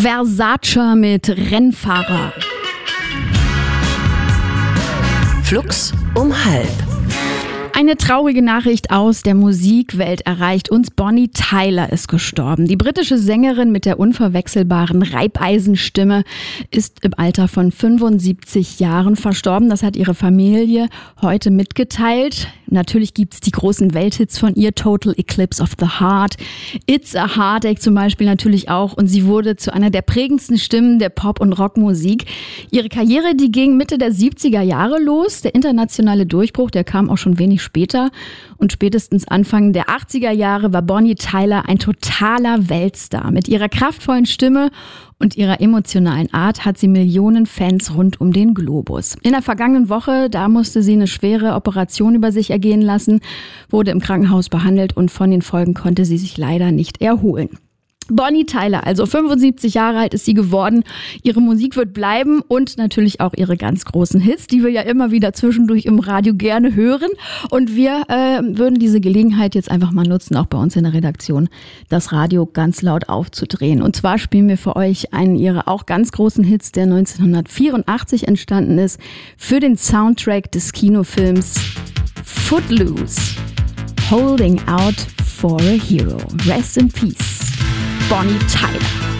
Versace mit Rennfahrer. Flux um halb. Eine traurige Nachricht aus der Musikwelt erreicht uns. Bonnie Tyler ist gestorben. Die britische Sängerin mit der unverwechselbaren Reibeisenstimme ist im Alter von 75 Jahren verstorben. Das hat ihre Familie heute mitgeteilt. Natürlich gibt's die großen Welthits von ihr, Total Eclipse of the Heart, It's a Heartache zum Beispiel natürlich auch. Und sie wurde zu einer der prägendsten Stimmen der Pop- und Rockmusik. Ihre Karriere, die ging Mitte der 70er Jahre los. Der internationale Durchbruch, der kam auch schon wenig später. Und spätestens Anfang der 80er Jahre war Bonnie Tyler ein totaler Weltstar. Mit ihrer kraftvollen Stimme und ihrer emotionalen Art hat sie Millionen Fans rund um den Globus. In der vergangenen Woche, da musste sie eine schwere Operation über sich ergehen lassen, wurde im Krankenhaus behandelt und von den Folgen konnte sie sich leider nicht erholen. Bonnie Tyler, also 75 Jahre alt ist sie geworden. Ihre Musik wird bleiben und natürlich auch ihre ganz großen Hits, die wir ja immer wieder zwischendurch im Radio gerne hören. Und wir würden diese Gelegenheit jetzt einfach mal nutzen, auch bei uns in der Redaktion, das Radio ganz laut aufzudrehen. Und zwar spielen wir für euch einen ihrer auch ganz großen Hits, der 1984 entstanden ist, für den Soundtrack des Kinofilms Footloose. Holding Out for a Hero. Rest in Peace. Bonnie Tyler.